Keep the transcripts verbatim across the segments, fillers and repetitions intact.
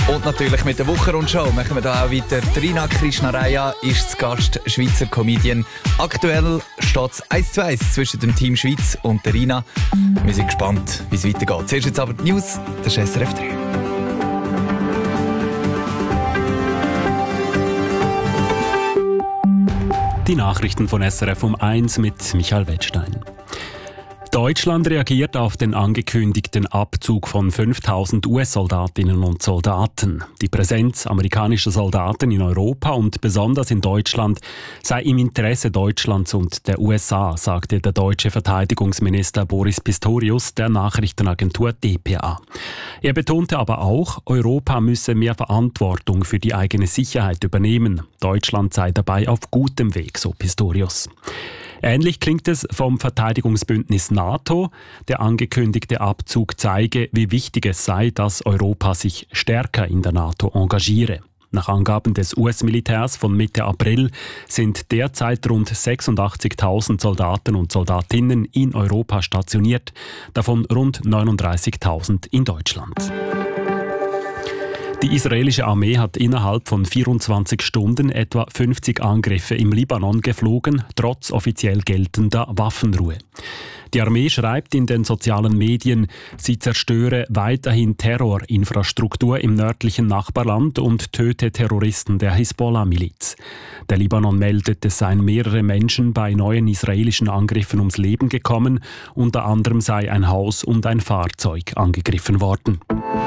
Und natürlich mit der Wochenrundschau machen wir da auch weiter. Rina Krishnaraya ist zu Gast, Schweizer Comedian. Aktuell steht es eins zu eins zwischen dem Team Schweiz und der Rina. Wir sind gespannt, wie es weitergeht. Zuerst jetzt aber die News, das ist S R F drei. Die Nachrichten von S R F um eins mit Michael Wettstein. Deutschland reagiert auf den angekündigten Abzug von fünftausend U S-Soldatinnen und Soldaten. Die Präsenz amerikanischer Soldaten in Europa und besonders in Deutschland sei im Interesse Deutschlands und der U S A, sagte der deutsche Verteidigungsminister Boris Pistorius der Nachrichtenagentur D P A. Er betonte aber auch, Europa müsse mehr Verantwortung für die eigene Sicherheit übernehmen. Deutschland sei dabei auf gutem Weg, so Pistorius. Ähnlich klingt es vom Verteidigungsbündnis NATO. Der angekündigte Abzug zeige, wie wichtig es sei, dass Europa sich stärker in der NATO engagiere. Nach Angaben des U S-Militärs von Mitte April sind derzeit rund sechsundachtzigtausend Soldaten und Soldatinnen in Europa stationiert, davon rund neununddreißigtausend in Deutschland. Die israelische Armee hat innerhalb von vierundzwanzig Stunden etwa fünfzig Angriffe im Libanon geflogen, trotz offiziell geltender Waffenruhe. Die Armee schreibt in den sozialen Medien, sie zerstöre weiterhin Terrorinfrastruktur im nördlichen Nachbarland und töte Terroristen der Hisbollah-Miliz. Der Libanon meldet, es seien mehrere Menschen bei neuen israelischen Angriffen ums Leben gekommen. Unter anderem sei ein Haus und ein Fahrzeug angegriffen worden.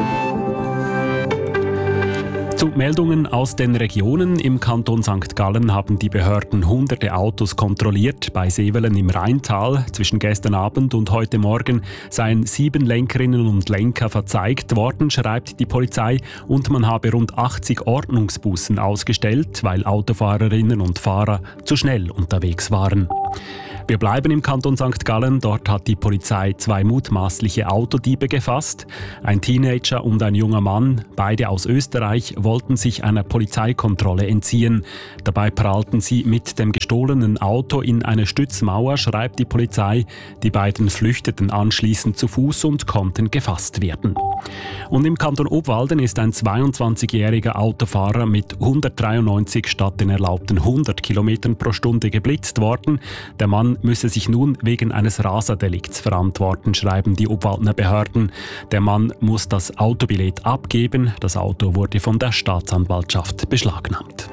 Zu Meldungen aus den Regionen im Kanton Sankt Gallen haben die Behörden hunderte Autos kontrolliert. Bei Sevelen im Rheintal zwischen gestern Abend und heute Morgen seien sieben Lenkerinnen und Lenker verzeigt worden, schreibt die Polizei. Und man habe rund achtzig Ordnungsbussen ausgestellt, weil Autofahrerinnen und Fahrer zu schnell unterwegs waren. Wir bleiben im Kanton Sankt Gallen. Dort hat die Polizei zwei mutmaßliche Autodiebe gefasst. Ein Teenager und ein junger Mann, beide aus Österreich, wollten sich einer Polizeikontrolle entziehen. Dabei prallten sie mit dem gestohlenen Auto in eine Stützmauer, schreibt die Polizei. Die beiden flüchteten anschließend zu Fuß und konnten gefasst werden. Und im Kanton Obwalden ist ein zweiundzwanzigjähriger Autofahrer mit hundertdreiundneunzig statt den erlaubten hundert Kilometern pro Stunde geblitzt worden. Der Mann müsse sich nun wegen eines Raserdelikts verantworten, schreiben die Obwaldner Behörden. Der Mann muss das Autobillett abgeben. Das Auto wurde von der Staatsanwaltschaft beschlagnahmt.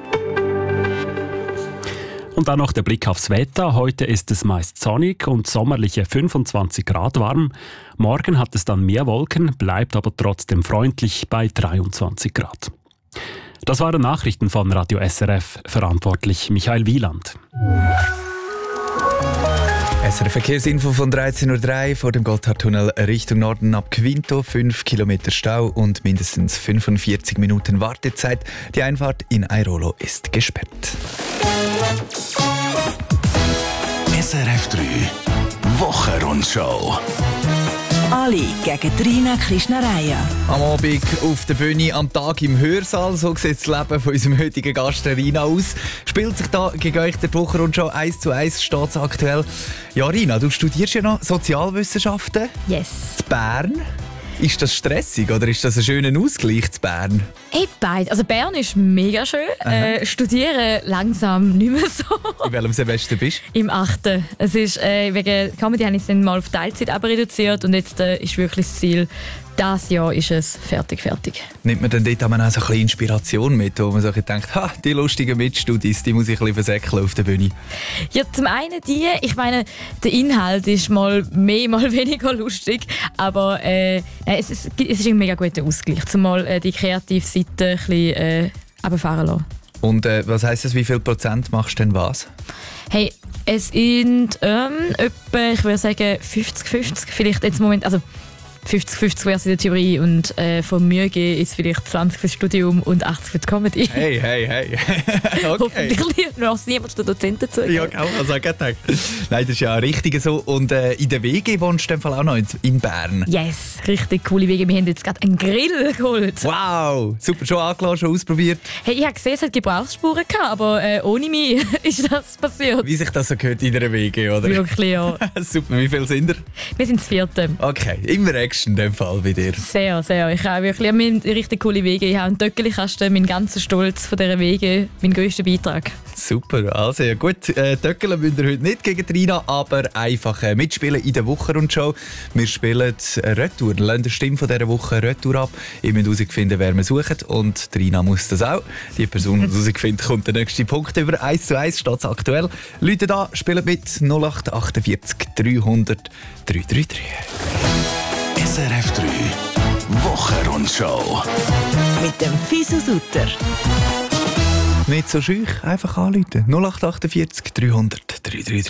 Und dann noch der Blick aufs Wetter. Heute ist es meist sonnig und sommerliche fünfundzwanzig Grad warm. Morgen hat es dann mehr Wolken, bleibt aber trotzdem freundlich bei dreiundzwanzig Grad. Das waren Nachrichten von Radio S R F, verantwortlich Michael Wieland. S R F-Verkehrsinfo von dreizehn Uhr drei vor dem Gotthardtunnel Richtung Norden ab Quinto. fünf Kilometer Stau und mindestens fünfundvierzig Minuten Wartezeit. Die Einfahrt in Airolo ist gesperrt. S R F drei Wochenrundschau. Ali gegen Rina Krishnaraya. Am Abend auf der Bühne, am Tag im Hörsaal. So sieht das Leben von unserem heutigen Gast Rina aus. Spielt sich da gegen euch der Wochenrundschau eins zu eins, steht es aktuell. Ja, Rina, du studierst ja noch Sozialwissenschaften. Yes. In Bern. Ist das stressig oder ist das ein schöner Ausgleich zu Bern? Hey, beide. Also Bern ist mega schön. Äh, studieren langsam nicht mehr so. In welchem Semester bist du? Im achten. Es ist, äh, wegen Comedy habe ich es dann mal auf Teilzeit aber reduziert und jetzt äh, ist wirklich das Ziel, das Jahr ist es fertig, fertig. Nimmt man dann dort auch so ein bisschen Inspiration mit, wo man so denkt, ha, die lustigen Mitstudis, die muss ich ein bisschen versäckeln auf der Bühne? Ja, zum einen die, ich meine, der Inhalt ist mal mehr, mal weniger lustig, aber äh, es, ist, es ist ein mega guter Ausgleich, zumal äh, die kreative Seite ein bisschen äh, runterfahren lassen. Und äh, was heisst das, wie viel Prozent machst du denn was? Hey, es sind ähm, etwa, ich würde sagen, fünfzig fünfzig, vielleicht jetzt im Moment, also fünfzig fünfzig wäre es in der Theorie und äh, von Mühe geben ist vielleicht zwanzig fürs Studium und achtzig für die Comedy. Hey, hey, hey. Okay. Hoffentlich noch niemand der Dozent dazu. Ja, genau, also gedacht. Nein, das ist ja richtig so. Und äh, in der W G wohnst du in dem Fall auch noch in Bern? Yes, richtig coole W G. Wir haben jetzt gerade einen Grill geholt. Wow, super, schon angelassen, schon ausprobiert? Hey, ich habe gesehen, es hat Gebrauchsspuren gehabt, aber äh, ohne mich ist das passiert. Wie sich das so gehört in einer W G, oder? Wirklich, ja. Super, wie viele sind ihr? Wir sind das vierte. Okay, immer extra. wächst in dem Fall bei dir. Sehr, sehr. Ich habe wirklich eine richtig coole Wege. Ich habe einen Töckeli-Kasten, meinen ganzen Stolz von dieser Wege, mein grösster Beitrag. Super, also ja gut. Äh, Töckeln müsst ihr heute nicht gegen Trina, aber einfach äh, mitspielen in der Wochenrundschau. Wir spielen Retour, lassen die Stimme von dieser Woche Retour ab. Ihr müsst herausfinden, wer wir suchen und Trina muss das auch. Die Person, die herausfindet, kommt der nächste Punkt über. eins zu eins steht es aktuell. Leute da, spielt mit null acht achtundvierzig dreihundert dreihundertdreiunddreißig. S R F drei Wochenrundschau. Mit dem Fisu Sutter. Nicht so schüch, einfach anrufen. null acht achtundvierzig dreihundert dreihundertdreiunddreißig.